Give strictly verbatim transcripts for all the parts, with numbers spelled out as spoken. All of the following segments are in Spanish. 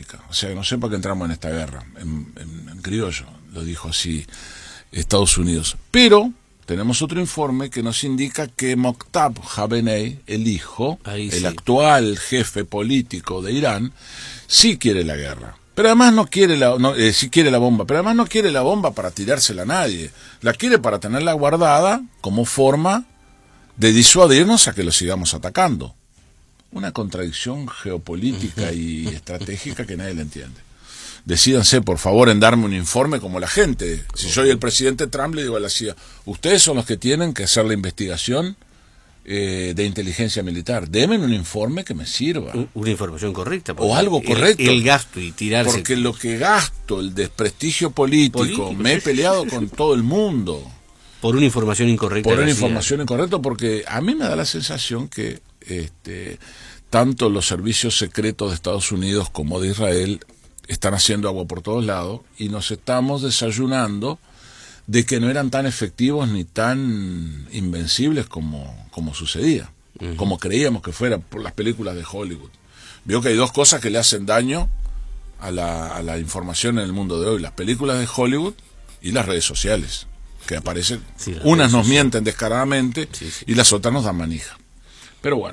política. O sea, no sé para qué entramos en esta guerra, en, en, en criollo, lo dijo así Estados Unidos. Pero tenemos otro informe que nos indica que Moqtab Jabenei, el hijo, Ahí el sí. actual jefe político de Irán, sí quiere la guerra. Pero además no quiere la, no, eh, sí quiere la bomba, pero además no quiere la bomba para tirársela a nadie. La quiere para tenerla guardada como forma de disuadirnos a que lo sigamos atacando. Una contradicción geopolítica y estratégica que nadie le entiende. Decídanse, por favor, en darme un informe como la gente. Si soy el presidente Trump, le digo a la C I A, ustedes son los que tienen que hacer la investigación eh, de inteligencia militar. Denme un informe que me sirva. Una información correcta. O algo correcto. El, el gasto y tirarse. Porque lo que gasto, el desprestigio político, Político, me he sí. peleado con todo el mundo. Por una información incorrecta. Por una de la C I A. información incorrecta, porque a mí me da la sensación que este, tanto los servicios secretos de Estados Unidos como de Israel están haciendo agua por todos lados y nos estamos desayunando de que no eran tan efectivos ni tan invencibles como, como sucedía, uh-huh. como creíamos que fuera por las películas de Hollywood. Veo que hay dos cosas que le hacen daño a la, a la información en el mundo de hoy, las películas de Hollywood y las redes sociales, que aparecen, sí, unas nos mienten descaradamente sí, sí. y las otras nos dan manija. Pero bueno.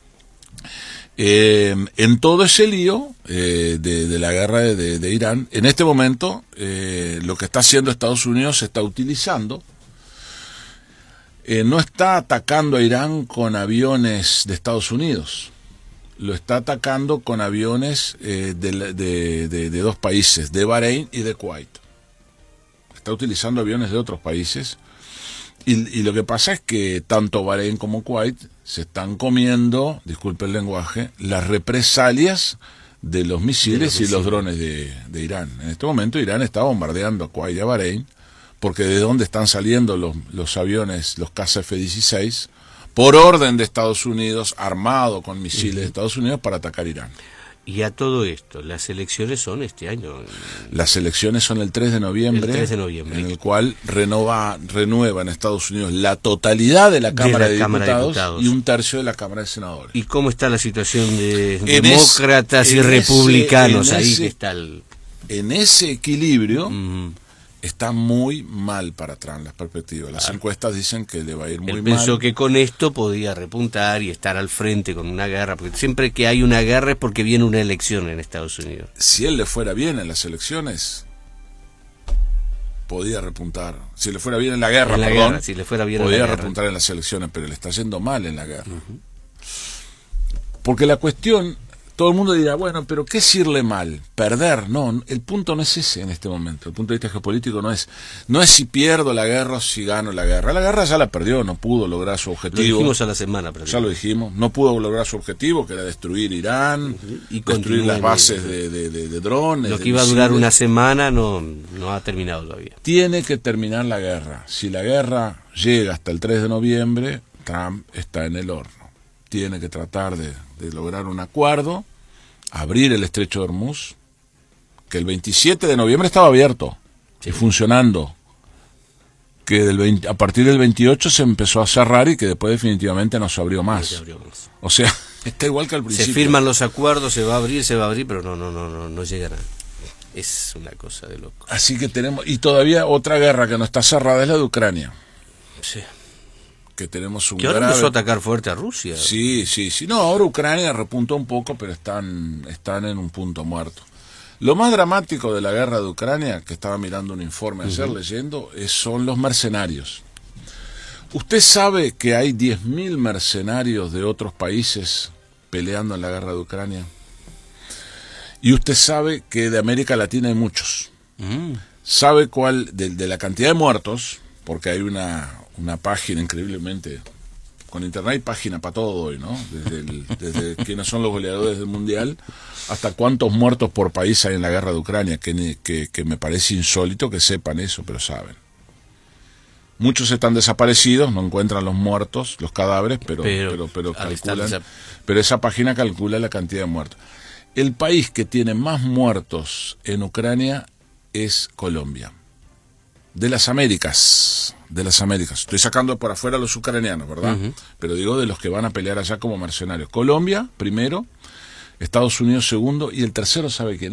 Eh, en todo ese lío eh, de, de la guerra de, de, de Irán, en este momento eh, lo que está haciendo Estados Unidos se está utilizando, eh, no está atacando a Irán con aviones de Estados Unidos, lo está atacando con aviones eh, de, de, de, de dos países, de Bahrein y de Kuwait. Está utilizando aviones de otros países. Y, y lo que pasa es que tanto Bahrein como Kuwait se están comiendo, disculpe el lenguaje, las represalias de los misiles, de los misiles. y los drones de, de Irán. En este momento Irán está bombardeando a Kuwait y a Bahrein, porque de dónde están saliendo los, los aviones, los caza F dieciséis, por orden de Estados Unidos, armado con misiles uh-huh. de Estados Unidos para atacar Irán. Y a todo esto, las elecciones son este año. Las elecciones son el tres de noviembre, el tres de noviembre. En el cual renova, renueva en Estados Unidos la totalidad de la Cámara, de, la de, Cámara Diputados, de Diputados y un tercio de la Cámara de Senadores. ¿Y cómo está la situación de en demócratas es, y republicanos? Ese, ahí ese, que está el... En ese equilibrio uh-huh. está muy mal para Trump las perspectivas. Las claro. encuestas dicen que le va a ir muy Él mal. Pensó que con esto podía repuntar y estar al frente con una guerra, porque siempre que hay una guerra es porque viene una elección en Estados Unidos. Si él le fuera bien en las elecciones, podía repuntar. Si le fuera bien en la guerra, en la perdón, guerra, si le fuera bien podía en la repuntar guerra. en las elecciones, pero le está yendo mal en la guerra. Uh-huh. Porque la cuestión... Todo el mundo dirá, bueno, pero ¿qué es irle mal? Perder, no, el punto no es ese en este momento. El punto de vista geopolítico no es no es si pierdo la guerra o si gano la guerra. La guerra ya la perdió, no pudo lograr su objetivo. Lo dijimos a la semana. Pero ya lo dijimos, no pudo lograr su objetivo, que era destruir Irán, y destruir las bases de, de, de, de drones. Lo que iba a durar una semana no, no ha terminado todavía. Tiene que terminar la guerra. Si la guerra llega hasta el tres de noviembre, Trump está en el horno. Tiene que tratar de, de lograr un acuerdo, abrir el estrecho de Hormuz, que el veintisiete de noviembre estaba abierto sí. y funcionando, que del veinte, a partir del veintiocho se empezó a cerrar y que después definitivamente no se abrió más. Se abrió más. O sea, está igual que al principio. Se firman los acuerdos, se va a abrir, se va a abrir, pero no, no, no, no, no llega nada. Es una cosa de loco. Así que tenemos, y todavía otra guerra que no está cerrada es la de Ucrania. Sí. Que tenemos un que ahora grave... empezó a atacar fuerte a Rusia. Sí, sí, sí. No, ahora Ucrania repuntó un poco, pero están, están en un punto muerto. Lo más dramático de la guerra de Ucrania, que estaba mirando un informe ayer uh-huh. leyendo, es, son los mercenarios. ¿Usted sabe que hay diez mil mercenarios de otros países peleando en la guerra de Ucrania? Y usted sabe que de América Latina hay muchos. Uh-huh. ¿Sabe cuál, de, de la cantidad de muertos, porque hay una... una página increíblemente, con internet hay página para todo hoy, ¿no? Desde, el, desde quiénes son los goleadores del mundial hasta cuántos muertos por país hay en la guerra de Ucrania, que, que, que me parece insólito que sepan eso, pero saben. Muchos están desaparecidos, no encuentran los muertos, los cadáveres, pero pero, pero, pero calculan, esa... pero esa página calcula la cantidad de muertos. El país que tiene más muertos en Ucrania es Colombia. De las Américas, de las Américas. Estoy sacando por afuera a los ucranianos, ¿verdad? Uh-huh. Pero digo de los que van a pelear allá como mercenarios. Colombia, primero, Estados Unidos, segundo, y el tercero, ¿sabe quién?